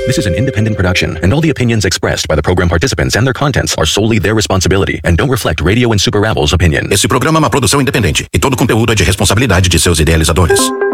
This is an independent production, and all the opinions expressed by the program participants and their contents are solely their responsibility and don't reflect Radio and Super Rebels' opinion. Esse programa é uma produção independente e todo conteúdo é de responsabilidade de seus idealizadores.